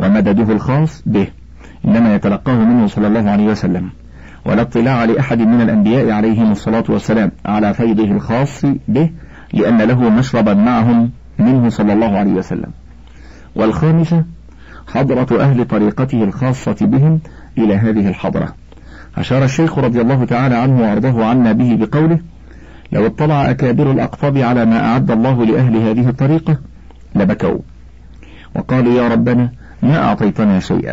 ومدده الخاص به إنما يتلقاه منه صلى الله عليه وسلم، ولا اطلاع لأحد من الأنبياء عليهم الصلاة والسلام على فيضه الخاص به، لأن له مشربا معهم منه صلى الله عليه وسلم. والخامسة حضرة أهل طريقته الخاصة بهم إلى هذه الحضرة. أشار الشيخ رضي الله تعالى عنه وأرضاه عنا به بقوله: لو اطلع أكابر الأقطاب على ما أعد الله لأهل هذه الطريقة لبكوا وقالوا يا ربنا ما أعطيتنا شيئا.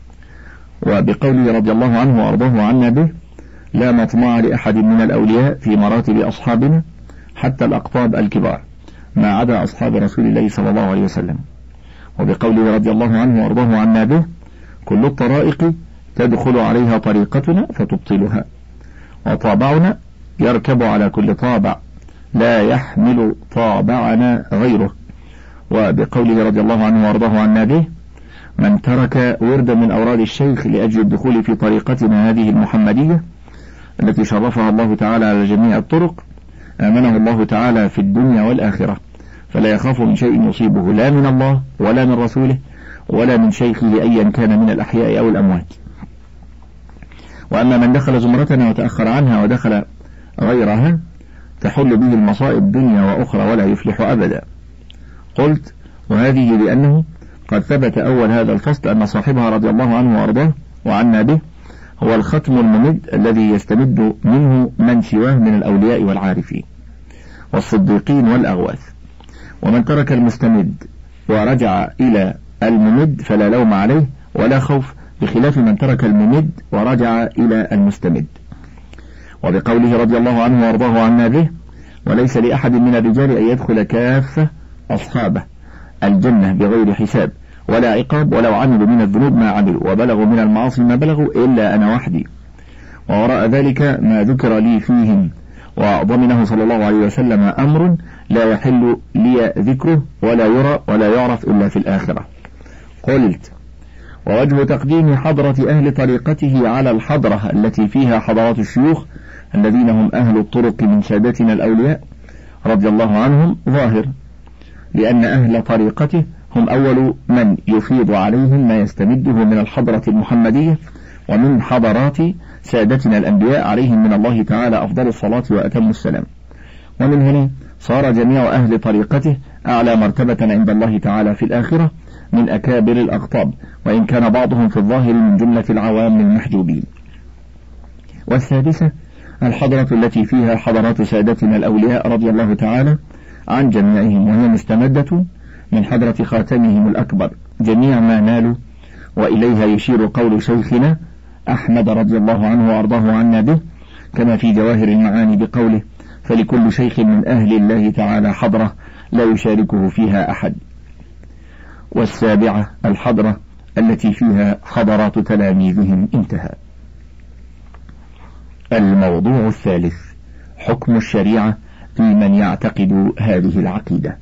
وبقوله رضي الله عنه وأرضاه عنا به: لا مطمع لأحد من الأولياء في مراتب أصحابنا حتى الأقطاب الكبار ما عدا أصحاب رسول الله صلى الله عليه وسلم. وبقوله رضي الله عنه وأرضاه عنا به: كل الطرائق تدخل عليها طريقتنا فتبطلها، وطابعنا يركب على كل طابع لا يحمل طابعنا غيره. وبقوله رضي الله عنه وأرضاه عنا به: من ترك وردا من أوراد الشيخ لأجل الدخول في طريقتنا هذه المحمدية التي شرفها الله تعالى على جميع الطرق آمنه الله تعالى في الدنيا والآخرة، فلا يخاف من شيء يصيبه لا من الله ولا من رسوله ولا من شيخه أيا كان من الأحياء أو الأموات. وأما من دخل زمرتنا وتأخر عنها ودخل غيرها تحل به المصائب دنيا وأخرى ولا يفلح أبدا. قلت: وهذه لأنه قد ثبت أول هذا الفصل أن صاحبها رضي الله عنه وأرضاه وعنا به هو الختم الممد الذي يستمد منه من سواه من الأولياء والعارفين والصديقين والأغواث. ومن ترك المستمد ورجع إلى الممد فلا لوم عليه ولا خوف، بخلاف من ترك الممد ورجع إلى المستمد. وبقوله رضي الله عنه وارضاه عنا به: وليس لأحد من الرجال أن يدخل كافة أصحابه الجنة بغير حساب ولا عقاب، ولو عملوا من الذنوب ما عملوا وبلغوا من المعاصي ما بلغوا إلا أنا وحدي. ووراء ذلك ما ذكر لي فيهم، وضمنه صلى الله عليه وسلم أمر لا يحل لي ذكره ولا يرى ولا يعرف إلا في الآخرة. قلت: ووجه تقديم حضرة أهل طريقته على الحضرة التي فيها حضرات الشيوخ الذين هم أهل الطرق من سادتنا الأولياء رضي الله عنهم ظاهر، لأن أهل طريقته هم أول من يفيض عليهم ما يستمده من الحضرة المحمدية ومن حضرات سادتنا الأنبياء عليهم من الله تعالى أفضل الصلاة وأتم السلام. ومن هنا صار جميع أهل طريقته أعلى مرتبة عند الله تعالى في الآخرة من أكابر الأقطاب، وإن كان بعضهم في الظاهر من جملة العوام المحجوبين. والسادسة الحضرة التي فيها حضرات سادتنا الأولياء رضي الله تعالى عن جميعهم، وهي مستمدة من حضرة خاتمهم الأكبر جميع ما نالوا، وإليها يشير قول شيخنا أحمد رضي الله عنه وأرضاه عنا به كما في جواهر المعاني بقوله: فلكل شيخ من أهل الله تعالى حضرة لا يشاركه فيها أحد. والسابعة الحضرة التي فيها حضرات تلاميذهم. انتهى. الموضوع الثالث: حكم الشريعة في من يعتقد هذه العقيدة.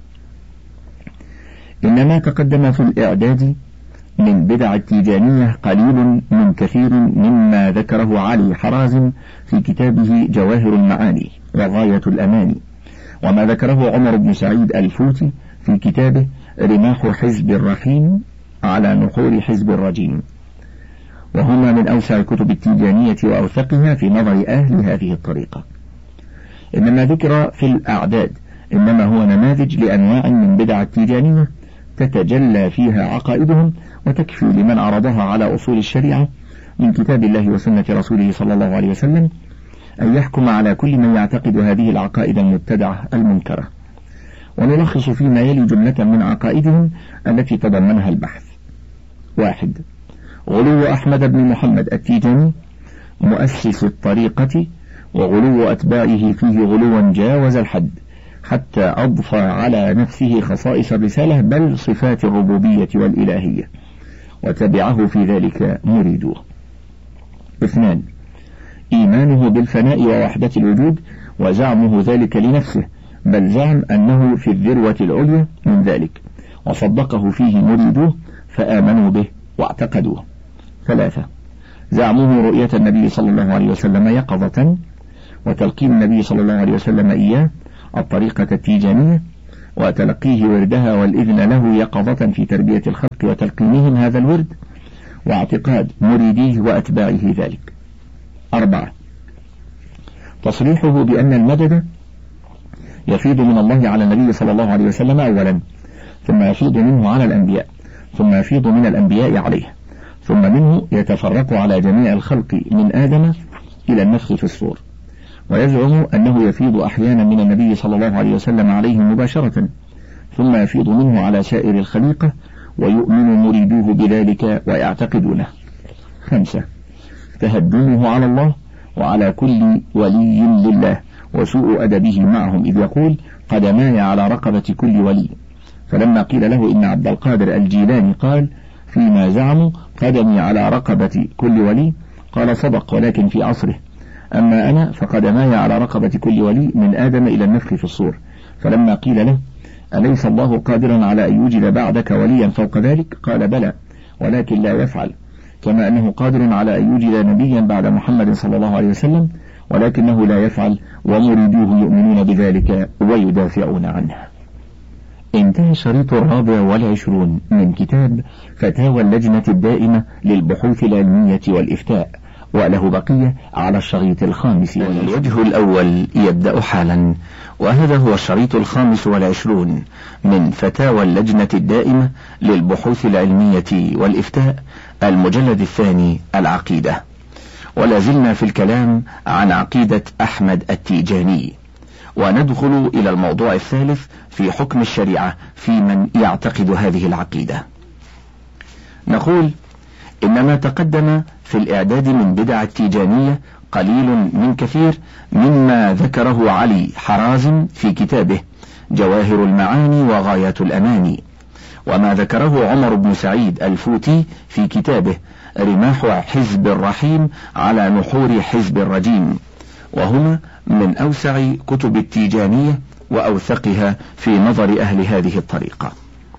إنما تقدم في الإعداد من بدع التيجانية قليل من كثير مما ذكره علي حرازم في كتابه جواهر المعاني وغاية الأماني، وما ذكره عمر بن سعيد الفوتي في كتابه رماح حزب الرحيم على نحور حزب الرجيم، وهما من أوسع الكتب التيجانية وأوثقها في نظر أهل هذه الطريقة. إنما ذكر في الأعداد إنما هو نماذج لأنواع من بدع التيجانية تتجلى فيها عقائدهم، وتكفي لمن عرضها على أصول الشريعة من كتاب الله وسنة رسوله صلى الله عليه وسلم أن يحكم على كل من يعتقد هذه العقائد المبتدعة المنكرة. ونلخص فيما يلي جملة من عقائدهم التي تضمنها البحث. 1. غلو أحمد بن محمد التيجاني مؤسس الطريقة، وغلو أتباعه فيه غلوا جاوز الحد حتى أضفى على نفسه خصائص الرسالة بل صفات الربوبية والإلهية، وتبعه في ذلك مريدوه. 2. إيمانه بالفناء ووحدة الوجود وزعمه ذلك لنفسه، بل زعم أنه في الذروة العليا من ذلك، وصدقه فيه مريدوه فآمنوا به واعتقدوه. 3. زعمه رؤية النبي صلى الله عليه وسلم يقظة، وتلقين النبي صلى الله عليه وسلم إياه الطريقة التيجانية وتلقيه وردها والإذن له يقظة في تربية الخلق وتلقينهم هذا الورد، واعتقاد مريديه وأتباعه ذلك. 4. تصريحه بأن المدد يفيض من الله على النبي صلى الله عليه وسلم أولا، ثم يفيض منه على الأنبياء، ثم يفيض من الأنبياء عليه، ثم منه يتفرق على جميع الخلق من آدم إلى النفخ في الصور. ويزعم أنه يفيض أحيانا من النبي صلى الله عليه وسلم عليه مباشرة، ثم يفيض منه على سائر الخليقة، ويؤمن مريدوه بذلك ويعتقدونه. 5. تهدمه على الله وعلى كل ولي لله، وسوء أدبه معهم، إذ يقول قدماي على رقبة كل ولي. فلما قيل له إن عبد القادر الجيلاني قال فيما زعموا قدمي على رقبة كل ولي، قال صدق، ولكن في عصره. أما أنا فقدماي على رقبة كل ولي من آدم إلى النفخ في الصور. فلما قيل له أليس الله قادرا على أن يوجد بعدك وليا فوق ذلك؟ قال بلى، ولكن لا يفعل، كما أنه قادر على أن يوجد نبيا بعد محمد صلى الله عليه وسلم، ولكنه لا يفعل، ومريدوه يؤمنون بذلك ويدافعون عنه. انتهى الشريط 24 من كتاب فتاوى اللجنة الدائمة للبحوث العلمية والإفتاء، وله بقية على الشريط 5. الوجه الأول يبدأ حالا، وهذا هو الشريط 25 من فتاوى اللجنة الدائمة للبحوث العلمية والإفتاء، المجلد الثاني، العقيدة. ولا زلنا في الكلام عن عقيدة أحمد التيجاني، وندخل إلى الموضوع الثالث في حكم الشريعة في من يعتقد هذه العقيدة. نقول إن ما تقدم في الإعداد من بدع التيجانية قليل من كثير مما ذكره علي حرازم في كتابه جواهر المعاني وغايات الأماني، وما ذكره عمر بن سعيد الفوتي في كتابه رماح حزب الرحيم على نحور حزب الرجيم، وهما من أوسع كتب التيجانية وأوثقها في نظر أهل هذه الطريقة.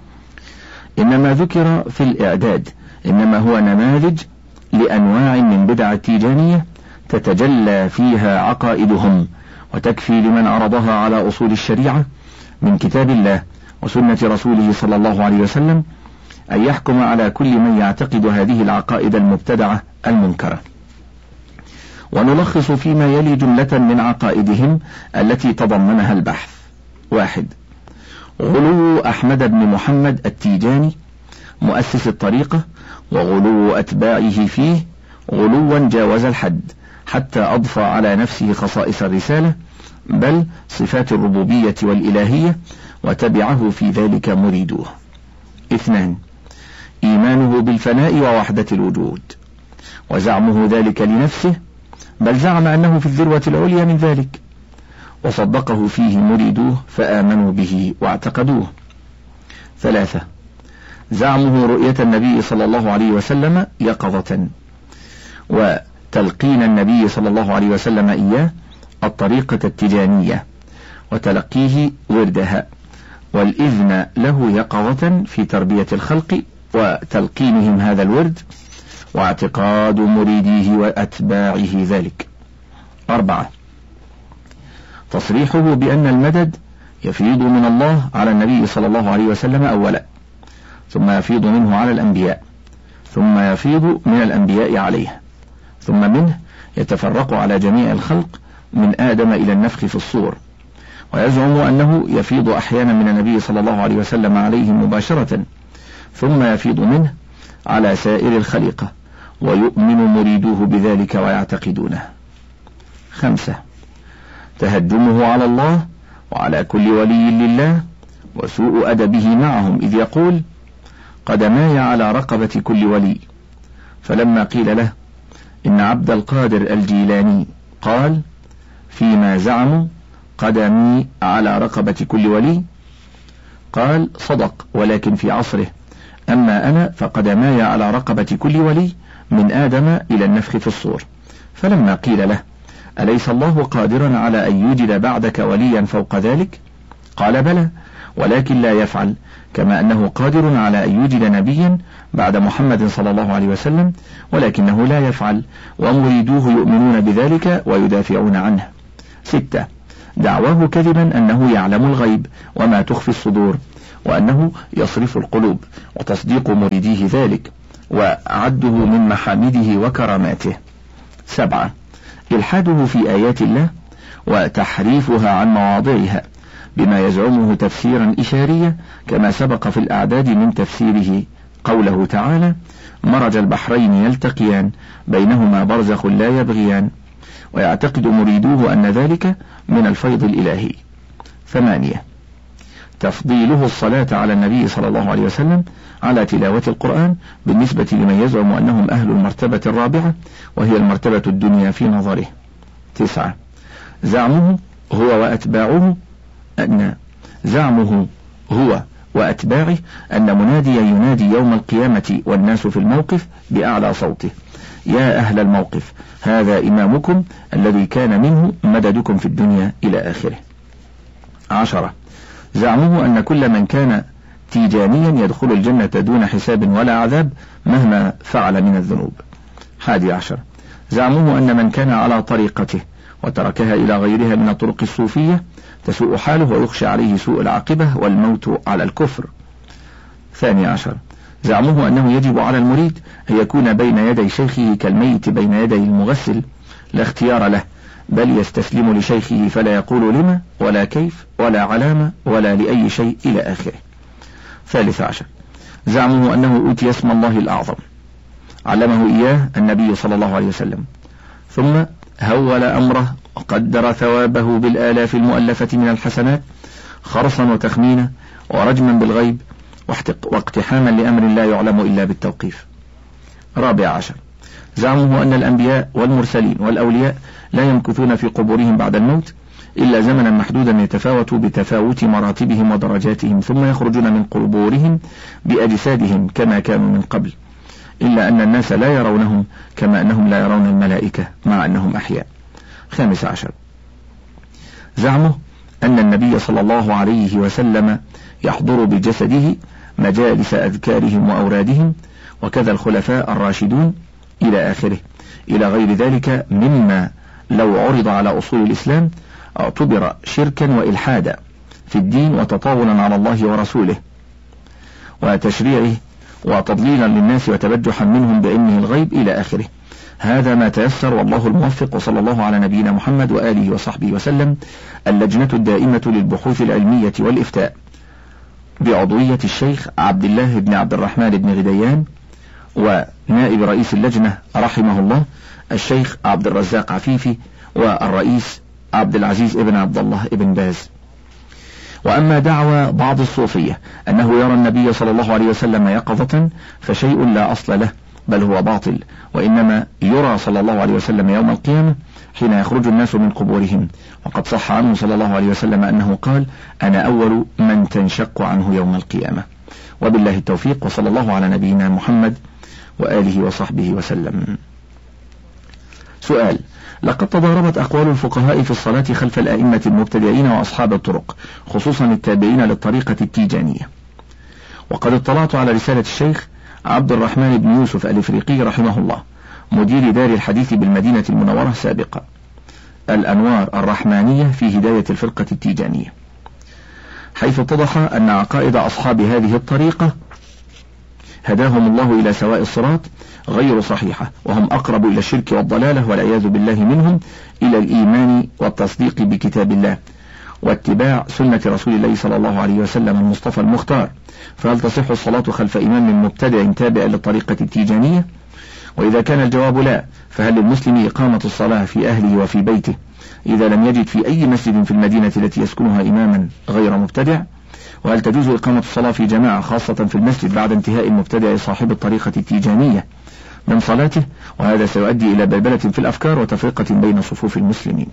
إنما ذكر في الإعداد إنما هو نماذج لأنواع من بدع التيجانية تتجلى فيها عقائدهم، وتكفي لمن عرضها على أصول الشريعة من كتاب الله وسنة رسوله صلى الله عليه وسلم أن يحكم على كل من يعتقد هذه العقائد المبتدعة المنكرة. ونلخص فيما يلي جملة من عقائدهم التي تضمنها البحث. 1. غلو أحمد بن محمد التيجاني مؤسس الطريقة، وغلو أتباعه فيه غلوا جاوز الحد، حتى أضفى على نفسه خصائص الرسالة، بل صفات الربوبية والإلهية، وتبعه في ذلك مريدوه. 2. إيمانه بالفناء ووحدة الوجود، وزعمه ذلك لنفسه، بل زعم أنه في الذروة العليا من ذلك، وصدقه فيه مريدوه فآمنوا به واعتقدوه. 3. زعمه رؤية النبي صلى الله عليه وسلم يقظة، وتلقين النبي صلى الله عليه وسلم إياه الطريقة التجانية، وتلقيه وردها، والإذن له يقظة في تربية الخلق وتلقينهم هذا الورد، واعتقاد مريديه وأتباعه ذلك. 4. تصريحه بأن المدد يفيض من الله على النبي صلى الله عليه وسلم أولا، ثم يفيض منه على الأنبياء، ثم يفيض من الأنبياء عليه، ثم منه يتفرق على جميع الخلق من آدم إلى النفخ في الصور. ويزعم أنه يفيض أحيانا من النبي صلى الله عليه وسلم عليه مباشرة، ثم يفيض منه على سائر الخليقة، ويؤمن مريدوه بذلك ويعتقدونه. 5. تهدمه على الله وعلى كل ولي لله، وسوء أدبه معهم، إذ يقول قدماي على رقبة كل ولي. فلما قيل له إن عبد القادر الجيلاني قال فيما زعموا قدمي على رقبة كل ولي، قال صدق، ولكن في عصره. أما أنا فقدماي على رقبة كل ولي من آدم إلى النفخ في الصور. فلما قيل له أليس الله قادرا على أن يوجد بعدك وليا فوق ذلك؟ قال بلى، ولكن لا يفعل، كما أنه قادر على أن يوجد نبيا بعد محمد صلى الله عليه وسلم، ولكنه لا يفعل، ومريدوه يؤمنون بذلك ويدافعون عنه. 6. دعواه كذبا أنه يعلم الغيب وما تخفي الصدور، وأنه يصرف القلوب، وتصديق مريديه ذلك، وعده من محامده وكراماته. 7. إلحاده في آيات الله وتحريفها عن مواضعها بما يزعمه تفسيرا إشاريا، كما سبق في الأعداد من تفسيره قوله تعالى: مرج البحرين يلتقيان بينهما برزخ لا يبغيان، ويعتقد مريدوه أن ذلك من الفيض الإلهي. 8. تفضيله الصلاة على النبي صلى الله عليه وسلم على تلاوة القرآن بالنسبة لمن يزعم أنهم أهل المرتبة الرابعة، وهي المرتبة الدنيا في نظره. 9. زعمه هو وأتباعه أن مناديا ينادي يوم القيامة والناس في الموقف بأعلى صوته: يا أهل الموقف، هذا إمامكم الذي كان منه مددكم في الدنيا، إلى آخره. 10. زعمه أن كل من كان تيجانيا يدخل الجنة دون حساب ولا عذاب مهما فعل من الذنوب. 11. زعمه أن من كان على طريقته وتركها إلى غيرها من الطرق الصوفية تسوء حاله ويخشى عليه سوء العاقبة والموت على الكفر. 12. زعمه أنه يجب على المريد أن يكون بين يدي شيخه كالميت بين يدي المغسل، لا اختيار له، بل يستسلم لشيخه فلا يقول لما ولا كيف ولا علامة ولا لأي شيء، إلى آخره. 13. زعمه أنه أوتي اسم الله الأعظم، علمه إياه النبي صلى الله عليه وسلم، ثم هول أمره وقدر ثوابه بالآلاف المؤلفة من الحسنات، خرصا وتخمينا ورجما بالغيب واقتحاما لأمر لا يعلم إلا بالتوقيف. 14. زعمه أن الأنبياء والمرسلين والأولياء لا يمكثون في قبورهم بعد الموت إلا زمنا محدودا يتفاوت بتفاوت مراتبهم ودرجاتهم، ثم يخرجون من قبورهم بأجسادهم كما كانوا من قبل، إلا أن الناس لا يرونهم كما أنهم لا يرون الملائكة مع أنهم أحياء. 15. زعمه أن النبي صلى الله عليه وسلم يحضر بجسده مجالس أذكارهم وأورادهم، وكذا الخلفاء الراشدون، إلى آخره، إلى غير ذلك مما لو عرض على أصول الإسلام اعتبر شركا وإلحادا في الدين وتطاولا على الله ورسوله وتشريعه وتضليلا للناس وتبجحا منهم بعلمه الغيب، إلى آخره. هذا ما تيسر، والله الموفق، وصلى الله على نبينا محمد وآله وصحبه وسلم. اللجنة الدائمة للبحوث العلمية والإفتاء بعضوية الشيخ عبد الله بن عبد الرحمن بن غديان، ونائب رئيس اللجنة رحمه الله الشيخ عبد الرزاق عفيفي، والرئيس عبد العزيز ابن عبد الله ابن باز. وأما دعوى بعض الصوفية أنه يرى النبي صلى الله عليه وسلم يقظة فشيء لا أصل له، بل هو باطل، وإنما يرى صلى الله عليه وسلم يوم القيامة حين يخرج الناس من قبورهم، وقد صح عنه صلى الله عليه وسلم أنه قال: أنا أول من تنشق عنه يوم القيامة. وبالله التوفيق، وصلى الله على نبينا محمد وآله وصحبه وسلم. سؤال: لقد تضاربت أقوال الفقهاء في الصلاة خلف الأئمة المبتدعين وأصحاب الطرق، خصوصا التابعين للطريقة التيجانية، وقد اطلعت على رسالة الشيخ عبد الرحمن بن يوسف الإفريقي رحمه الله مدير دار الحديث بالمدينة المنورة سابقا، الأنوار الرحمانية في هداية الفرقة التيجانية، حيث اتضح أن عقائد أصحاب هذه الطريقة هداهم الله إلى سواء الصراط غير صحيحة، وهم أقرب إلى الشرك والضلالة والعياذ بالله منهم إلى الإيمان والتصديق بكتاب الله واتباع سنة رسول الله صلى الله عليه وسلم المصطفى المختار. فهل تصح الصلاة خلف إمام مبتدع تابع للطريقة التيجانية؟ وإذا كان الجواب لا، فهل للمسلم إقامة الصلاة في أهله وفي بيته إذا لم يجد في أي مسجد في المدينة التي يسكنها إماما غير مبتدع؟ وهل تجوز إقامة الصلاة في جماعة خاصة في المسجد بعد انتهاء المبتدع صاحب الطريقة التيجانية من صلاته؟ وهذا سيؤدي إلى بلبلة في الأفكار وتفرقة بين صفوف المسلمين.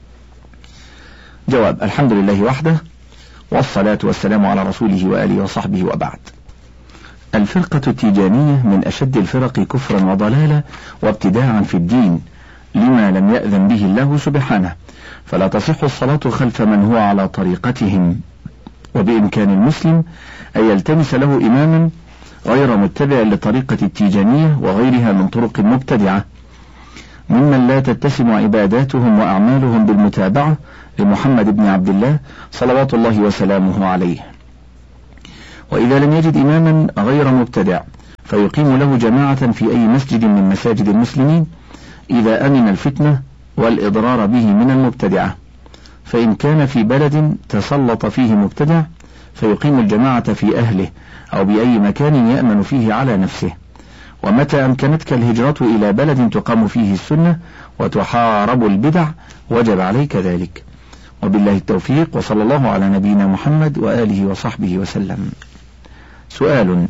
جواب: الحمد لله وحده، والصلاة والسلام على رسوله وآله وصحبه، وبعد. الفرقة التيجانية من أشد الفرق كفرا وضلالا وابتداعا في الدين لما لم يأذن به الله سبحانه، فلا تصح الصلاة خلف من هو على طريقتهم، وبإمكان المسلم أن يلتمس له إماما غير متبع لطريقة التيجانية وغيرها من طرق مبتدعة، ممن لا تتسم عباداتهم وأعمالهم بالمتابعة لمحمد بن عبد الله صلوات الله وسلامه عليه. وإذا لم يجد إماما غير مبتدع فيقيم له جماعة في أي مسجد من مساجد المسلمين إذا أمن الفتنة والإضرار به من المبتدعة، فإن كان في بلد تسلط فيه مبتدع فيقيم الجماعة في أهله أو بأي مكان يأمن فيه على نفسه. ومتى أمكنتك الهجرة إلى بلد تقام فيه السنة وتحارب البدع وجب عليك ذلك. وبالله التوفيق، وصلى الله على نبينا محمد وآله وصحبه وسلم. سؤال: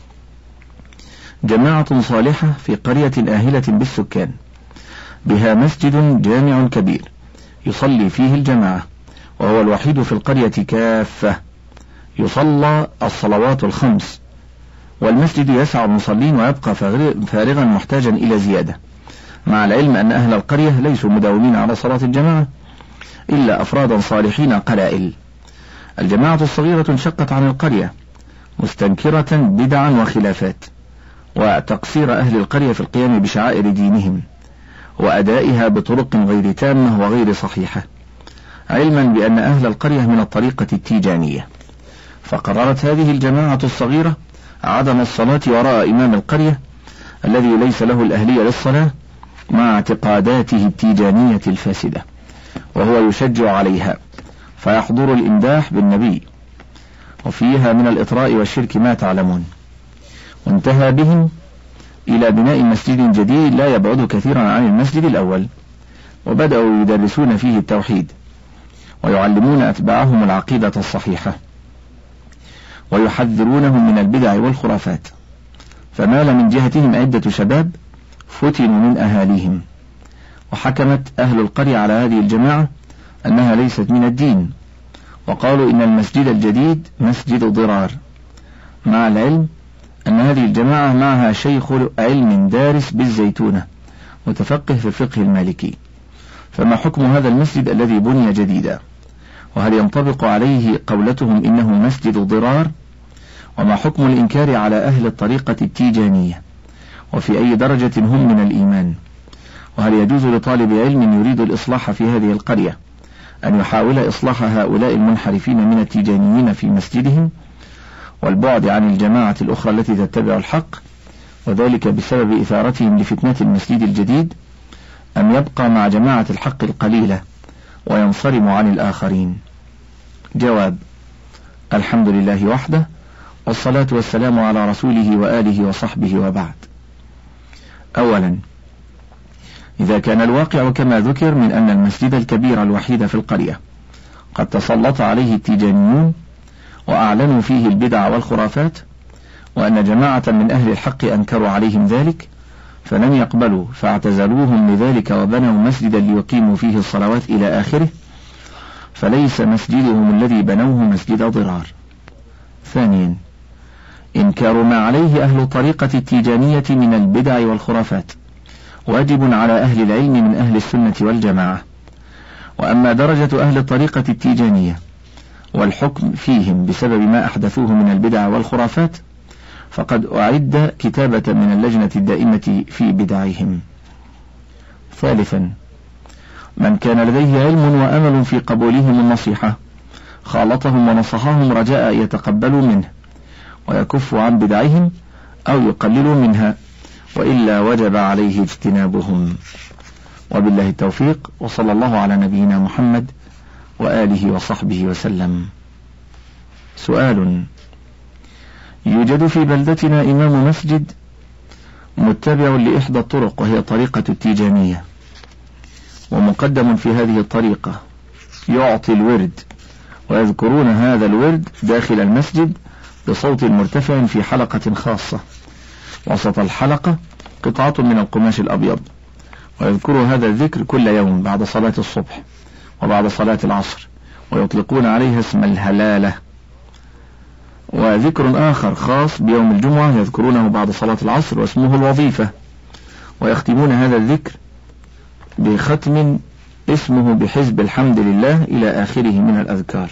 جماعة صالحة في قرية آهلة بالسكان بها مسجد جامع كبير يصلي فيه الجماعة، وهو الوحيد في القرية كافة يصلى الصلوات الخمس، والمسجد يسع المصلين ويبقى فارغا محتاجا إلى زيادة، مع العلم أن أهل القرية ليسوا مداومين على صلاة الجماعة إلا أفرادا صالحين قلائل. الجماعة الصغيرة انشقت عن القرية مستنكرة بدعا وخلافات وتقصير أهل القرية في القيام بشعائر دينهم وأدائها بطرق غير تامة وغير صحيحة، علما بأن أهل القرية من الطريقة التيجانية، فقررت هذه الجماعة الصغيرة عدم الصلاة وراء إمام القرية الذي ليس له الأهلية للصلاة مع اعتقاداته التيجانية الفاسدة، وهو يشجع عليها فيحضر الإمداح بالنبي، وفيها من الإطراء والشرك ما تعلمون. وانتهى بهم إلى بناء مسجد جديد لا يبعد كثيرا عن المسجد الأول، وبدأوا يدرسون فيه التوحيد ويعلمون أتباعهم العقيدة الصحيحة ويحذرونهم من البدع والخرافات، فمال من جهتهم عدة شباب فتنوا من أهاليهم، وحكمت أهل القرية على هذه الجماعة أنها ليست من الدين، وقالوا إن المسجد الجديد مسجد ضرار، مع العلم أن هذه الجماعة معها شيخ علم دارس بالزيتونة متفقه في الفقه المالكي، فما حكم هذا المسجد الذي بني جديدا؟ وهل ينطبق عليه قولتهم إنه مسجد ضرار؟ وما حكم الإنكار على أهل الطريقة التيجانية؟ وفي أي درجة هم من الإيمان؟ وهل يجوز لطالب علم يريد الإصلاح في هذه القرية أن يحاول إصلاح هؤلاء المنحرفين من التيجانيين في مسجدهم والبعد عن الجماعة الأخرى التي تتبع الحق، وذلك بسبب إثارتهم لفتنة المسجد الجديد، أم يبقى مع جماعة الحق القليلة وينصرم عن الآخرين؟ جواب: الحمد لله وحده، والصلاة والسلام على رسوله وآله وصحبه، وبعد. أولا، إذا كان الواقع كما ذكر من أن المسجد الكبير الوحيد في القرية قد تسلط عليه التيجانيون وأعلنوا فيه البدع والخرافات، وأن جماعة من أهل الحق أنكروا عليهم ذلك فلم يقبلوا فاعتزلوهم لذلك وبنوا مسجدا ليقيموا فيه الصلوات إلى آخره، فليس مسجدهم الذي بنوه مسجد ضرار. ثانيا، إنكار ما عليه أهل الطريقة التيجانية من البدع والخرافات واجب على أهل العلم من أهل السنة والجماعة. وأما درجة أهل الطريقة التيجانية والحكم فيهم بسبب ما أحدثوه من البدع والخرافات فقد أعد كتابة من اللجنة الدائمة في بدعهم. ثالثا، من كان لديه علم وأمل في قبولهم النصيحة خالطهم ونصحهم رجاء يتقبلوا منه ويكفوا عن بدعهم أو يقللوا منها، وإلا وجب عليه اجتنابهم. وبالله التوفيق، وصلى الله على نبينا محمد وآله وصحبه وسلم. سؤال: يوجد في بلدتنا إمام مسجد متبع لإحدى الطرق وهي طريقة التيجانية، ومقدم في هذه الطريقة يعطي الورد، ويذكرون هذا الورد داخل المسجد بصوت مرتفع في حلقة خاصة، وسط الحلقة قطعة من القماش الأبيض، ويذكر هذا الذكر كل يوم بعد صلاة الصبح وبعد صلاة العصر، ويطلقون عليها اسم الهلالة. وذكر آخر خاص بيوم الجمعة يذكرونه بعد صلاة العصر واسمه الوظيفة، ويختمون هذا الذكر بختم اسمه بحزب الحمد لله إلى آخره من الأذكار.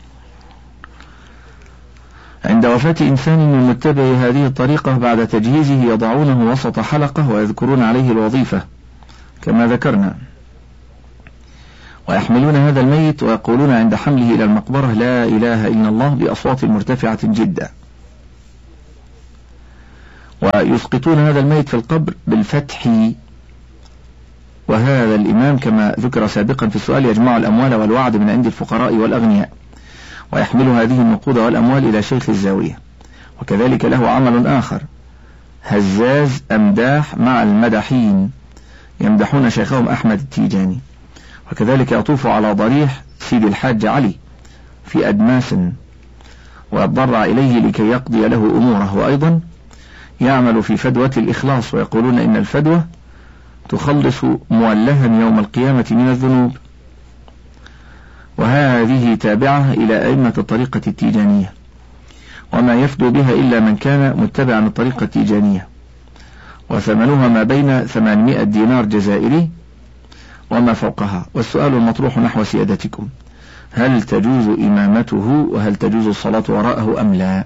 عند وفاة إنسان من متبع هذه الطريقة بعد تجهيزه يضعونه وسط حلقة ويذكرون عليه الوظيفة كما ذكرنا، ويحملون هذا الميت ويقولون عند حمله إلى المقبرة لا إله إلا الله بأصوات مرتفعة جدا، ويسقطون هذا الميت في القبر بالفتح. وهذا الإمام كما ذكر سابقا في السؤال يجمع الأموال والوعد من عند الفقراء والأغنياء، ويحمل هذه النقود والأموال إلى شيخ الزاوية. وكذلك له عمل آخر، هزاز أمداح مع المدحين يمدحون شيخهم أحمد التيجاني. وكذلك يطوف على ضريح سيد الحاج علي في أدماس ويتضرع إليه لكي يقضي له أموره. وأيضا يعمل في فدوة الإخلاص، ويقولون إن الفدوة تخلص مولها يوم القيامة من الذنوب. وهذه تابعة إلى أئمة الطريقة التيجانية، وما يفدو بها إلا من كان متبعا الطريقة التيجانية، وثمنها ما بين 800 دينار جزائري وما فوقها. والسؤال المطروح نحو سيادتكم: هل تجوز إمامته وهل تجوز الصلاة وراءه أم لا؟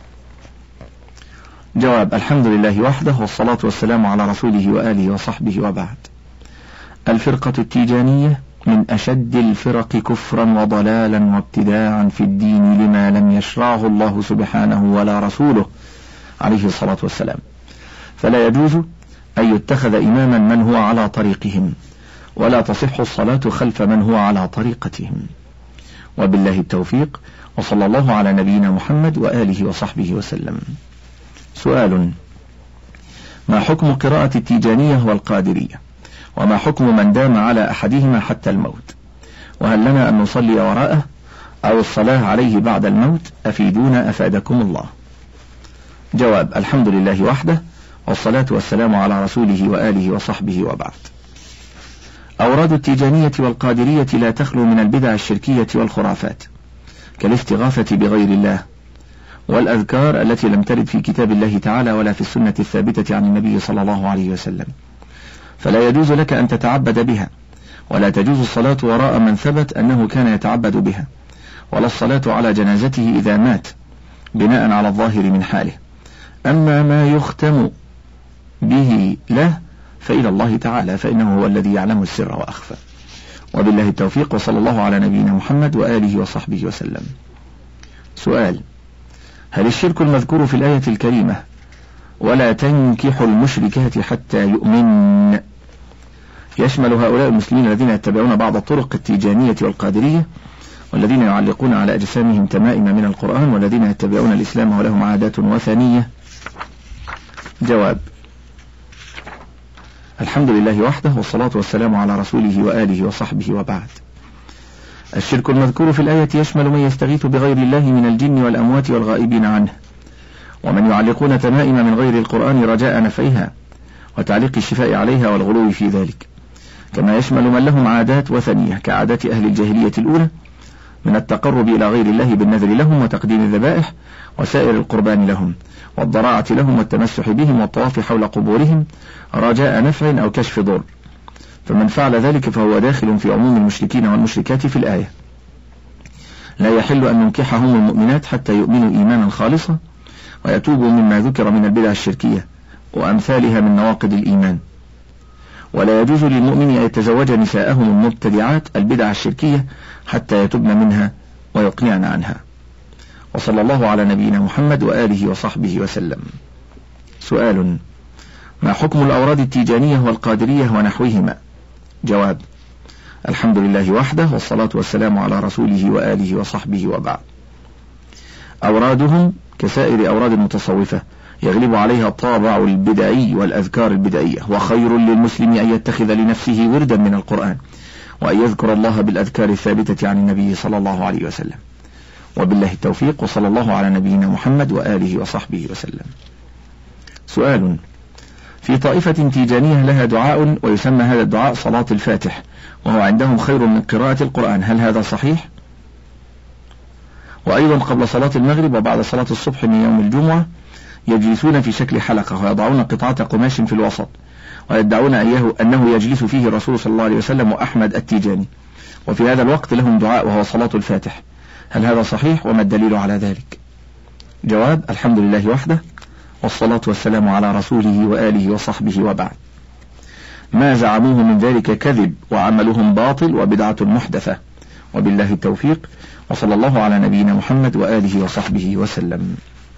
جواب: الحمد لله وحده، والصلاة والسلام على رسوله وآله وصحبه، وبعد. الفرقة التيجانية من أشد الفرق كفرا وضلالا وابتداعا في الدين لما لم يشرعه الله سبحانه ولا رسوله عليه الصلاة والسلام، فلا يجوز أن يتخذ إماما من هو على طريقهم، ولا تصح الصلاة خلف من هو على طريقتهم. وبالله التوفيق، وصلى الله على نبينا محمد وآله وصحبه وسلم. سؤال: ما حكم قراءة التيجانية والقادرية؟ وما حكم من دام على أحدهما حتى الموت؟ وهل لنا أن نصلي وراءه أو الصلاة عليه بعد الموت؟ أفيدونا أفادكم الله. جواب: الحمد لله وحده، والصلاة والسلام على رسوله وآله وصحبه، وبعد. أوراد التيجانية والقادرية لا تخلو من البدع الشركية والخرافات، كالاستغاثة بغير الله، والأذكار التي لم ترد في كتاب الله تعالى ولا في السنة الثابتة عن النبي صلى الله عليه وسلم، فلا يجوز لك أن تتعبد بها، ولا تجوز الصلاة وراء من ثبت أنه كان يتعبد بها، ولا الصلاة على جنازته إذا مات بناء على الظاهر من حاله. أما ما يختم به له فإلى الله تعالى، فإنه هو الذي يعلم السر وأخفى. وبالله التوفيق، وصلى الله على نبينا محمد وآله وصحبه وسلم. سؤال: هل الشرك المذكور في الآية الكريمة ولا تنكحوا المشركات حتى يؤمن يشمل هؤلاء المسلمين الذين يتبعون بعض الطرق التيجانية والقادرية، والذين يعلقون على أجسامهم تمائم من القرآن، والذين يتبعون الإسلام ولهم عادات وثنية؟ جواب: الحمد لله وحده، والصلاة والسلام على رسوله وآله وصحبه، وبعد. الشرك المذكور في الآية يشمل من يستغيث بغير الله من الجن والأموات والغائبين عنه، ومن يعلقون تمائم من غير القرآن رجاء نفعها وتعليق الشفاء عليها والغلو في ذلك، كما يشمل من لهم عادات وثنية كعادات أهل الجاهلية الأولى من التقرب إلى غير الله بالنذر لهم وتقديم الذبائح وسائر القربان لهم والضراعة لهم والتمسح بهم والطواف حول قبورهم رجاء نفع أو كشف ضر، فمن فعل ذلك فهو داخل في عموم المشركين والمشركات في الآية. لا يحل أن ننكحهم المؤمنات حتى يؤمنوا إيمانا خالصا ويتوبوا مما ذكر من البدع الشركية وأمثالها من نواقض الإيمان، ولا يجوز للمؤمن أن يتزوج نساءهم المبتدعات البدع الشركية حتى يتبن منها ويقنعن عنها. وصلى الله على نبينا محمد وآله وصحبه وسلم. سؤال: ما حكم الأوراد التيجانية والقادرية ونحوهما؟ جواب: الحمد لله وحده، والصلاة والسلام على رسوله وآله وصحبه، وبعد. أورادهم كسائر أوراد المتصوفة يغلب عليها الطابع البدعي والأذكار البدعية، وخير للمسلم أن يتخذ لنفسه وردا من القرآن وأن يذكر الله بالأذكار الثابتة عن النبي صلى الله عليه وسلم. وبالله التوفيق، وصلى الله على نبينا محمد وآله وصحبه وسلم. سؤال: في طائفة تيجانية لها دعاء ويسمى هذا الدعاء صلاة الفاتح، وهو عندهم خير من قراءة القرآن، هل هذا صحيح؟ وأيضا قبل صلاة المغرب وبعد صلاة الصبح من يوم الجمعة يجلسون في شكل حلقة ويضعون قطعة قماش في الوسط ويدعون أنه يجلس فيه الرسول صلى الله عليه وسلم وأحمد التيجاني، وفي هذا الوقت لهم دعاء وهو صلاة الفاتح، هل هذا صحيح وما الدليل على ذلك؟ جواب: الحمد لله وحده، والصلاة والسلام على رسوله وآله وصحبه، وبعد. ما زعموه من ذلك كذب وعملهم باطل وبدعة محدثة. وبالله التوفيق، وصلى الله على نبينا محمد وآله وصحبه وسلم.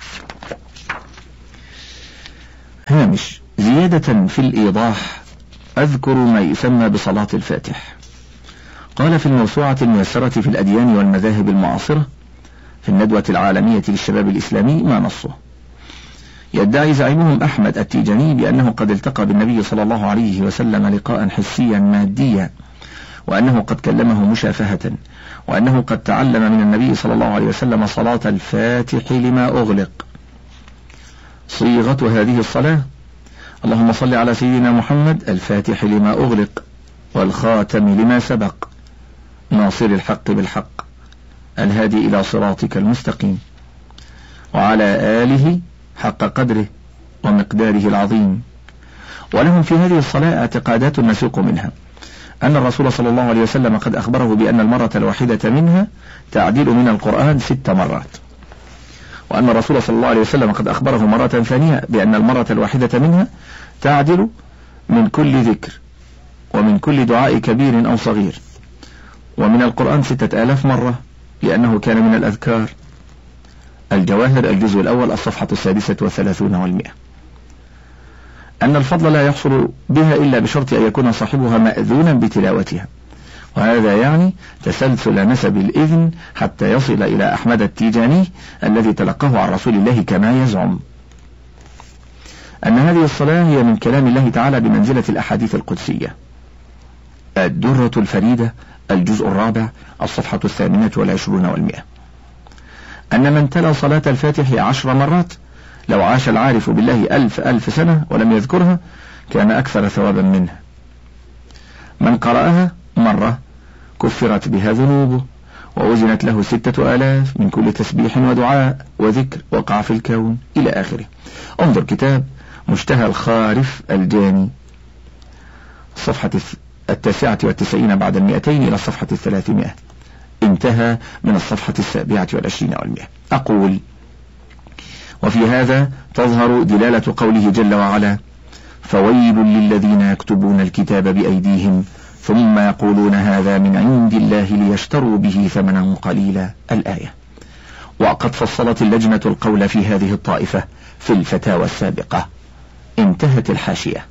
هامش زيادة في الإيضاح، أذكر ما يسمى بصلاة الفاتح. قال في الموسوعة الميسرة في الأديان والمذاهب المعاصرة في الندوة العالمية للشباب الإسلامي ما نصه: يدعي زعيمهم أحمد التيجاني بأنه قد التقى بالنبي صلى الله عليه وسلم لقاء حسيا ماديا، وأنه قد كلمه مشافهة، وأنه قد تعلم من النبي صلى الله عليه وسلم صلاة الفاتح لما أغلق. صيغة هذه الصلاة: اللهم صل على سيدنا محمد الفاتح لما أغلق والخاتم لما سبق ناصر الحق بالحق الهادي إلى صراطك المستقيم وعلى آله حق قدره ومقداره العظيم. ولهم في هذه الصلاة اعتقادات نسوق منها أن الرسول صلى الله عليه وسلم قد أخبره بأن المرة الواحدة منها تعديل من القرآن 6 مرات، وأن الرسول صلى الله عليه وسلم قد أخبره مرة ثانية بأن المرة الواحدة منها تعدل من كل ذكر ومن كل دعاء كبير أو صغير، ومن القرآن 6000 مرة لأنه كان من الأذكار. الجواهر الجزء الأول الصفحة 36 و100. أن الفضل لا يحصل بها إلا بشرط أن يكون صاحبها مأذونا بتلاوتها، وهذا يعني تسلسل نسب الإذن حتى يصل إلى أحمد التيجاني الذي تلقاه عن رسول الله كما يزعم. أن هذه الصلاة هي من كلام الله تعالى بمنزلة الأحاديث القدسية. الدرة الفريدة الجزء الرابع الصفحة 28 و100. أن من تلا صلاة الفاتح 10 مرات لو عاش العارف بالله 1000 سنة ولم يذكرها كان أكثر ثوابا منه. من قرأها مرة كفرت بها ذنوبه ووزنت له 6000 من كل تسبيح ودعاء وذكر وقع في الكون إلى آخره. انظر كتاب مشتهى الخارف الجاني الصفحة 99 بعد 200 إلى الصفحة 300. انتهى من الصفحة 27 و100. أقول: وفي هذا تظهر دلالة قوله جل وعلا: فويل للذين يكتبون الكتاب بأيديهم ثم يقولون هذا من عند الله ليشتروا به ثمنا قليلا. الآية. وقد فصلت اللجنة القول في هذه الطائفة في الفتاوى السابقة. انتهت الحاشية.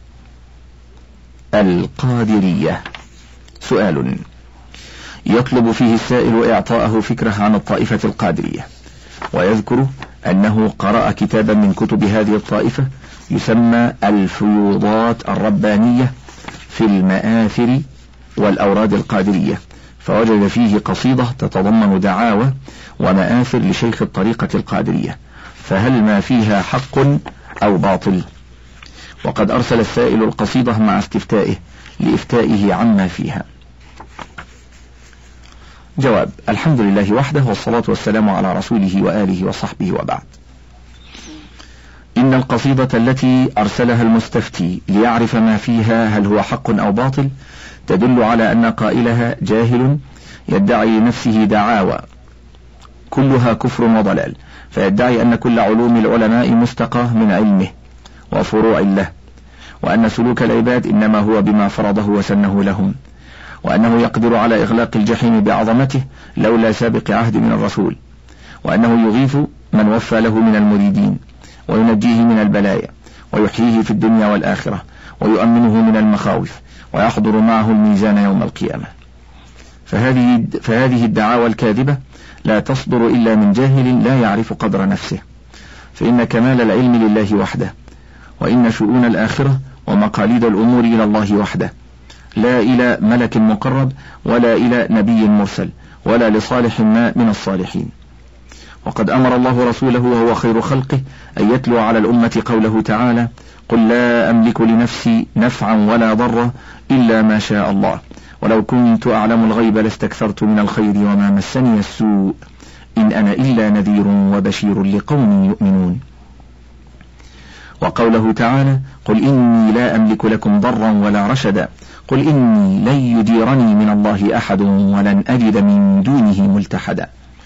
القادرية. سؤال يطلب فيه السائل إعطاءه فكرة عن الطائفة القادرية، ويذكر أنه قرأ كتابا من كتب هذه الطائفة يسمى الفيوضات الربانية في المآثر والأوراد القادرية، فوجد فيه قصيدة تتضمن دعاوى ومآثر لشيخ الطريقة القادرية، فهل ما فيها حق أو باطل؟ وقد أرسل السائل القصيدة مع استفتائه لإفتائه عما فيها. جواب: الحمد لله وحده والصلاة والسلام على رسوله وآله وصحبه وبعد. إن القصيدة التي أرسلها المستفتي ليعرف ما فيها هل هو حق أو باطل تدل على أن قائلها جاهل يدعي لنفسه دعاوى كلها كفر وضلال، فيدعي أن كل علوم العلماء مستقاة من علمه وفروع له، وأن سلوك العباد إنما هو بما فرضه وسنه لهم، وأنه يقدر على إغلاق الجحيم بعظمته لولا سابق عهد من الرسول، وأنه يغيث من وفى له من المريدين وينجيه من البلايا ويحييه في الدنيا والآخرة ويؤمنه من المخاوف ويحضر معه الميزان يوم القيامة. فهذه الدعاوى الكاذبة لا تصدر إلا من جاهل لا يعرف قدر نفسه، فإن كمال العلم لله وحده، وإن شؤون الآخرة ومقاليد الأمور إلى الله وحده، لا إلى ملك مقرب ولا إلى نبي مرسل ولا لصالح ما من الصالحين. وقد أمر الله رسوله وهو خير خلقه أن يتلو على الأمة قوله تعالى: قل لا أملك لنفسي نفعا ولا ضرا إلا ما شاء الله ولو كنت أعلم الغيب لاستكثرت من الخير وما مسني السوء إن أنا إلا نذير وبشير لقوم يؤمنون. وقوله تعالى: قل إني لا أملك لكم ضرا ولا رشدا قل إني لن يجيرني من الله أحد ولن أجد من دونه ملتحدا.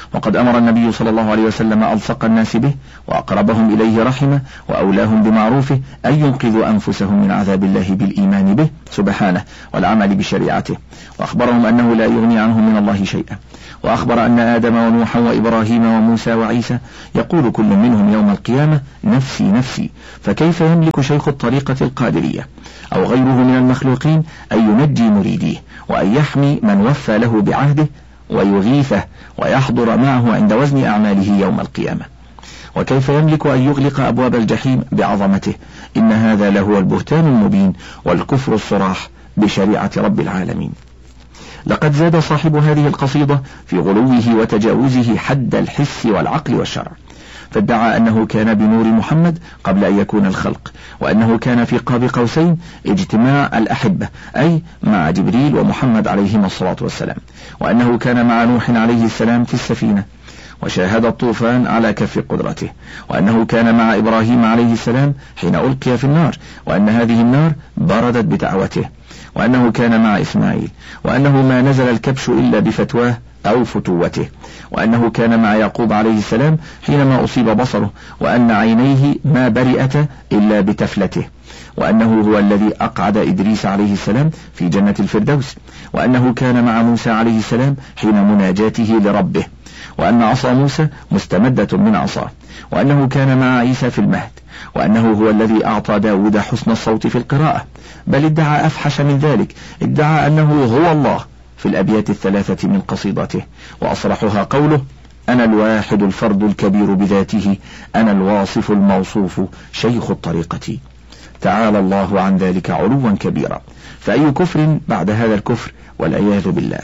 وقد أمر النبي صلى الله عليه وسلم ألصق الناس به وأقربهم إليه رحمه وأولاهم بمعروفه أن ينقذوا أنفسهم من عذاب الله بالإيمان به سبحانه والعمل بشريعته، وأخبرهم أنه لا يغني عنهم من الله شيئا، وأخبر أن آدم ونوحا وإبراهيم وموسى وعيسى يقول كل منهم يوم القيامة نفسي نفسي، فكيف يملك شيخ الطريقة القادرية أو غيره من المخلوقين أن ينجي مريديه وأن يحمي من وفى له بعهده ويغيثه ويحضر معه عند وزن أعماله يوم القيامة؟ وكيف يملك أن يغلق أبواب الجحيم بعظمته؟ إن هذا لهو البهتان المبين والكفر الصراح بشريعة رب العالمين. لقد زاد صاحب هذه القصيدة في غلوه وتجاوزه حد الحس والعقل والشرع، فادعى أنه كان بنور محمد قبل أن يكون الخلق، وأنه كان في قاب قوسين اجتماع الأحبة، أي مع جبريل ومحمد عليهما الصلاة والسلام، وأنه كان مع نوح عليه السلام في السفينة وشاهد الطوفان على كف قدرته، وأنه كان مع إبراهيم عليه السلام حين ألقي في النار، وأن هذه النار بردت بدعوته، وأنه كان مع إسماعيل، وأنه ما نزل الكبش إلا بفتواه أو فتوته، وأنه كان مع يعقوب عليه السلام حينما أصيب بصره، وأن عينيه ما برئتا إلا بتفلته، وأنه هو الذي أقعد إدريس عليه السلام في جنة الفردوس، وأنه كان مع موسى عليه السلام حين مناجاته لربه، وأن عصا موسى مستمدة من عصاه، وأنه كان مع عيسى في المهد، وأنه هو الذي أعطى داود حسن الصوت في القراءة، بل ادعى أفحش من ذلك، ادعى أنه هو الله في الأبيات الثلاثة من قصيدته، وأصرحها قوله: أنا الواحد الفرد الكبير بذاته، أنا الواصف الموصوف شيخ الطريقة. تعالى الله عن ذلك علوا كبيرا، فأي كفر بعد هذا الكفر والعياذ بالله.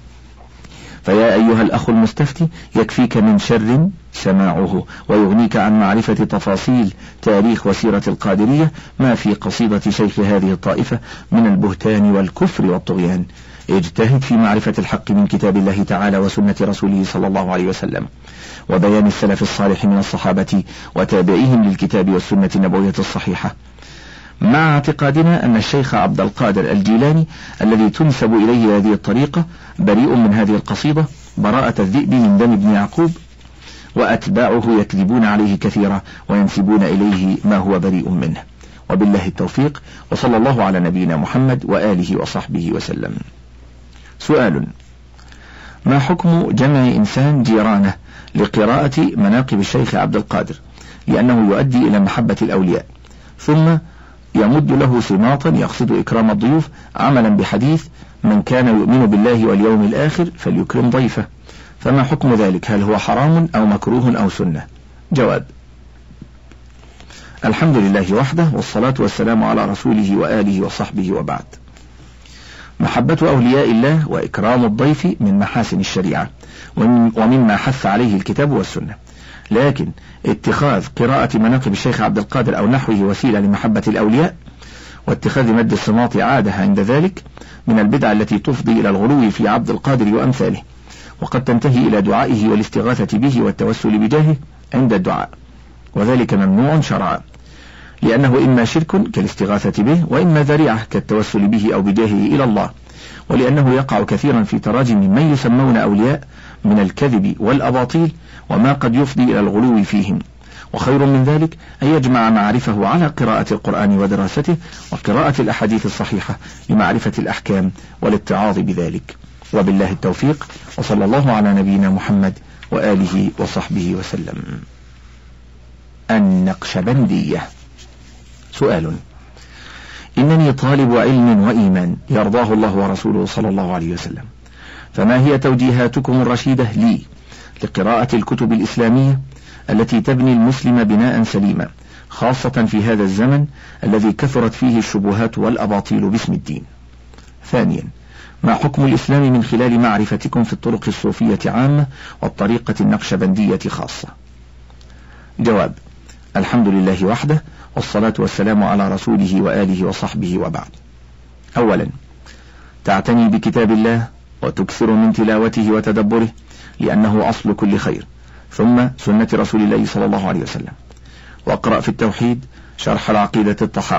فيا أيها الأخ المستفتي، يكفيك من شر سماعه، ويغنيك عن معرفة تفاصيل تاريخ وسيرة القادرية ما في قصيدة شيخ هذه الطائفة من البهتان والكفر والطغيان. اجتهد في معرفة الحق من كتاب الله تعالى وسنة رسوله صلى الله عليه وسلم، وبيان السلف الصالح من الصحابة وتابعيهم للكتاب والسنة النبوية الصحيحة، مع اعتقادنا أن الشيخ عبد القادر الجيلاني الذي تنسب إليه هذه الطريقة بريء من هذه القصيدة براءة الذئب من دم ابن يعقوب، وأتباعه يكذبون عليه كثيرا وينسبون إليه ما هو بريء منه. وبالله التوفيق، وصلى الله على نبينا محمد وآله وصحبه وسلم. سؤال: ما حكم جمع إنسان جيرانه لقراءة مناقب الشيخ عبد القادر لأنه يؤدي إلى محبة الأولياء، ثم يمد له سماطا يقصد إكرام الضيوف عملا بحديث: من كان يؤمن بالله واليوم الآخر فليكرم ضيفه، فما حكم ذلك؟ هل هو حرام أو مكروه أو سنة؟ جواب: الحمد لله وحده، والصلاة والسلام على رسوله وآله وصحبه، وبعد. محبة أولياء الله وإكرام الضيف من محاسن الشريعة ومما حث عليه الكتاب والسنة، لكن اتخاذ قراءة مناقب الشيخ عبد القادر أو نحوه وسيلة لمحبة الأولياء واتخاذ مد الصماط عادة عند ذلك من البدع التي تفضي إلى الغلو في عبد القادر وأمثاله، وقد تنتهي إلى دعائه والاستغاثة به والتوسل بجاهه عند الدعاء، وذلك ممنوع شرعا، لأنه إما شرك كالاستغاثة به، وإما ذريعة كالتوسل به أو بجاهه إلى الله، ولأنه يقع كثيرا في تراجم من يسمون أولياء من الكذب والأباطيل وما قد يفضي إلى الغلو فيهم، وخير من ذلك أن يجمع معارفه على قراءة القرآن ودراسته وقراءة الأحاديث الصحيحة لمعرفة الأحكام والاتعاظ بذلك. وبالله التوفيق، وصلى الله على نبينا محمد وآله وصحبه وسلم. النقشبندية. سؤال: إنني طالب علم وإيمان يرضاه الله ورسوله صلى الله عليه وسلم، فما هي توجيهاتكم الرشيدة لي لقراءة الكتب الإسلامية التي تبني المسلم بناء سليما، خاصة في هذا الزمن الذي كثرت فيه الشبهات والأباطيل باسم الدين؟ ثانيا: ما حكم الإسلام من خلال معرفتكم في الطرق الصوفية عامة والطريقة النقشبندية خاصة؟ جواب: الحمد لله وحده، والصلاة والسلام على رسوله وآله وصحبه، وبعد. أولا: تعتني بكتاب الله وتكثر من تلاوته وتدبره لأنه أصل كل خير، ثم سنة رسول الله صلى الله عليه وسلم. واقرأ في التوحيد شرح العقيدة الطحاوية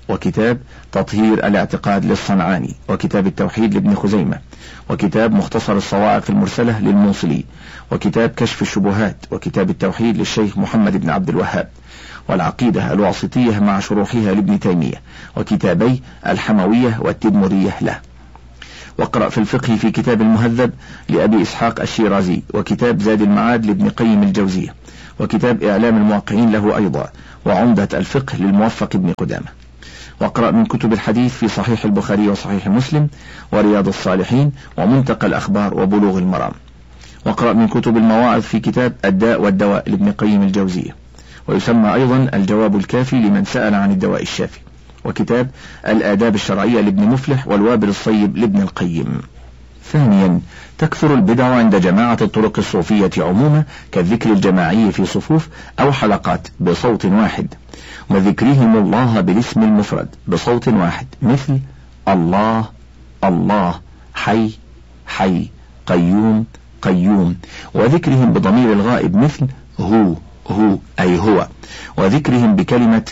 وكتاب تطهير الاعتقاد للصنعاني، وكتاب التوحيد لابن خزيمة، وكتاب مختصر الصواعق المرسلة للموصلي، وكتاب كشف الشبهات، وكتاب التوحيد للشيخ محمد بن عبد الوهاب، والعقيدة الواسطية مع شروحها لابن تيمية، وكتابي الحموية والتدمرية له. واقرأ في الفقه في كتاب المهذب لأبي إسحاق الشيرازي، وكتاب زاد المعاد لابن قيم الجوزية، وكتاب إعلام الموقعين له أيضا، وعمدة الفقه للموفق بن قدامة. واقرأ من كتب الحديث في صحيح البخاري وصحيح مسلم ورياض الصالحين ومنتقى الأخبار وبلوغ المرام. واقرأ من كتب المواعظ في كتاب الداء والدواء لابن قيم الجوزية، ويسمى أيضا الجواب الكافي لمن سأل عن الدواء الشافي، وكتاب الآداب الشرعية لابن مفلح والوابل الصيب لابن القيم. ثانيا، تكثر البدع عند جماعة الطرق الصوفية عموما كالذكر الجماعي في صفوف أو حلقات بصوت واحد، وذكرهم الله بالاسم المفرد بصوت واحد مثل الله الله، حي حي، قيوم قيوم، وذكرهم بضمير الغائب مثل هو هو أي هو، وذكرهم بكلمة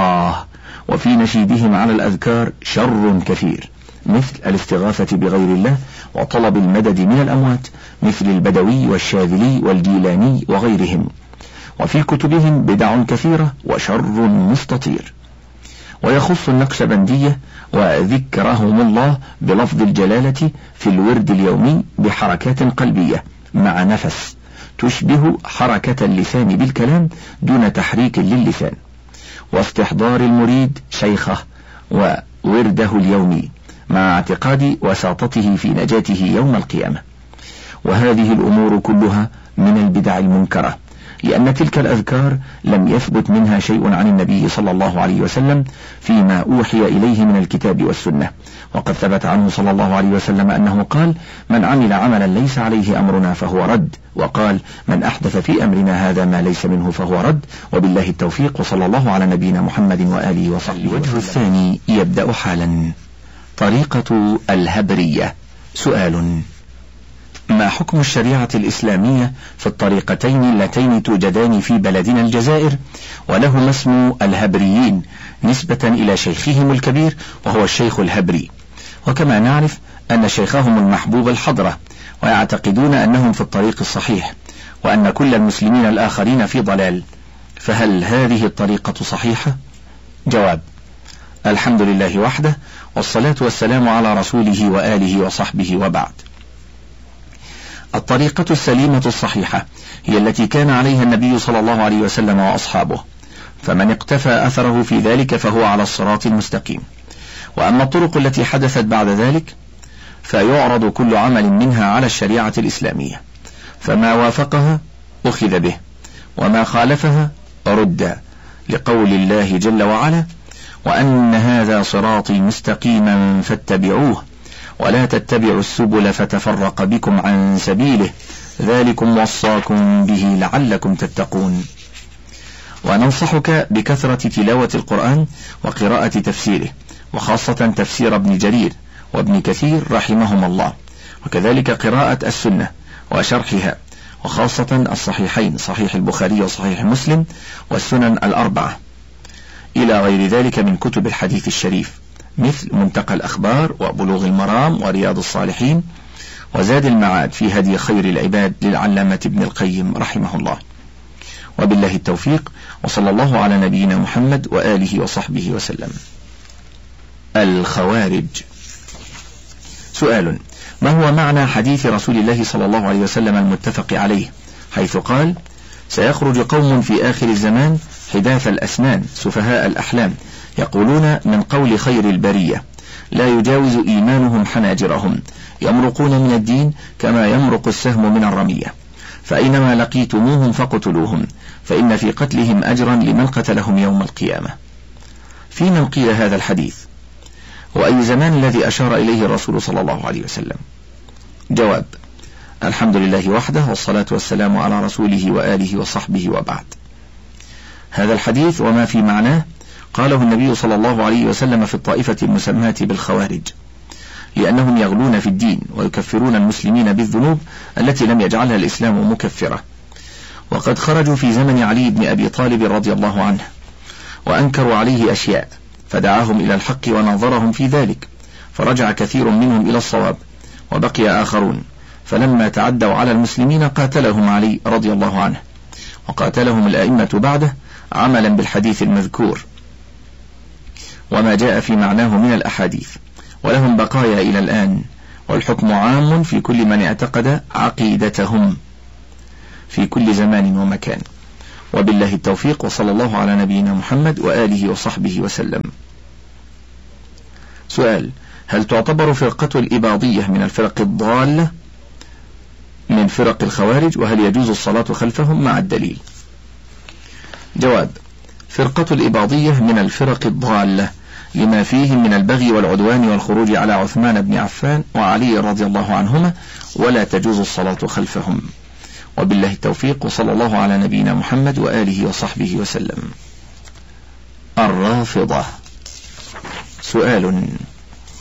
وفي نشيدهم على الأذكار شر كثير مثل الاستغاثة بغير الله وطلب المدد من الأموات مثل البدوي والشاذلي والجيلاني وغيرهم. وفي كتبهم بدع كثيرة وشر مستطير. ويخص النقشبندية وذكرهم الله بلفظ الجلالة في الورد اليومي بحركات قلبية مع نفس تشبه حركة اللسان بالكلام دون تحريك للسان، واستحضار المريد شيخه وورده اليومي مع اعتقاد وساطته في نجاته يوم القيامة. وهذه الأمور كلها من البدع المنكرة، لأن تلك الأذكار لم يثبت منها شيء عن النبي صلى الله عليه وسلم فيما أوحي إليه من الكتاب والسنة. وقد ثبت عنه صلى الله عليه وسلم أنه قال: من عمل عملا ليس عليه أمرنا فهو رد، وقال: من أحدث في أمرنا هذا ما ليس منه فهو رد. وبالله التوفيق، وصلى الله على نبينا محمد وآله وصحبه. الوجه الثاني يبدأ حالا. طريقة الهبرية. سؤال: ما حكم الشريعة الإسلامية في الطريقتين اللتين توجدان في بلدنا الجزائر ولهما اسم الهبريين نسبة إلى شيخهم الكبير وهو الشيخ الهبري؟ وكما نعرف أن شيخهم المحبوب الحضرة، ويعتقدون أنهم في الطريق الصحيح وأن كل المسلمين الآخرين في ضلال، فهل هذه الطريقة صحيحة؟ جواب: الحمد لله وحده، والصلاة والسلام على رسوله وآله وصحبه، وبعد. الطريقة السليمة الصحيحة هي التي كان عليها النبي صلى الله عليه وسلم وأصحابه، فمن اقتفى أثره في ذلك فهو على الصراط المستقيم. وأما الطرق التي حدثت بعد ذلك فيعرض كل عمل منها على الشريعة الإسلامية، فما وافقها أخذ به وما خالفها رد، لقول الله جل وعلا: وأن هذا صراطي مستقيما فاتبعوه ولا تتبعوا السبل فتفرق بكم عن سبيله ذلكم وصاكم به لعلكم تتقون. وننصحك بكثرة تلاوة القرآن وقراءة تفسيره، وخاصة تفسير ابن جرير وابن كثير رحمهم الله، وكذلك قراءة السنة وشرحها، وخاصة الصحيحين صحيح البخاري وصحيح مسلم والسنن الأربعة، إلى غير ذلك من كتب الحديث الشريف مثل منتقى الأخبار وبلوغ المرام ورياض الصالحين وزاد المعاد في هدي خير العباد للعلامة ابن القيم رحمه الله. وبالله التوفيق، وصلى الله على نبينا محمد وآله وصحبه وسلم. الخوارج. سؤال: ما هو معنى حديث رسول الله صلى الله عليه وسلم المتفق عليه حيث قال: سيخرج قوم في آخر الزمان حداث الأسنان سفهاء الأحلام يقولون من قول خير البرية لا يجاوز إيمانهم حناجرهم، يمرقون من الدين كما يمرق السهم من الرمية، فأينما لقيتموهم فاقتلوهم، فإن في قتلهم أجرا لمن قتلهم يوم القيامة. في من قيل هذا الحديث؟ وأي زمان الذي أشار إليه الرسول صلى الله عليه وسلم؟ جواب: الحمد لله وحده، والصلاة والسلام على رسوله وآله وصحبه، وبعد. هذا الحديث وما في معناه قاله النبي صلى الله عليه وسلم في الطائفة المسماة بالخوارج، لأنهم يغلون في الدين ويكفرون المسلمين بالذنوب التي لم يجعلها الإسلام مكفرة، وقد خرجوا في زمن علي بن أبي طالب رضي الله عنه وأنكروا عليه أشياء، فدعاهم إلى الحق وناظرهم في ذلك، فرجع كثير منهم إلى الصواب، وبقي آخرون، فلما تعدوا على المسلمين قاتلهم علي رضي الله عنه، وقاتلهم الأئمة بعده عملا بالحديث المذكور وما جاء في معناه من الأحاديث، ولهم بقايا إلى الآن، والحكم عام في كل من اعتقد عقيدتهم في كل زمان ومكان. وبالله التوفيق، وصلى الله على نبينا محمد وآله وصحبه وسلم. سؤال: هل تعتبر فرقة الإباضية من الفرق الضالة من فرق الخوارج، وهل يجوز الصلاة خلفهم مع الدليل؟ جواب: فرقة الإباضية من الفرق الضالة لما فيهم من البغي والعدوان والخروج على عثمان بن عفان وعلي رضي الله عنهما، ولا تجوز الصلاة خلفهم. وبالله التوفيق، وصلى الله على نبينا محمد وآله وصحبه وسلم. الرافضة. سؤال: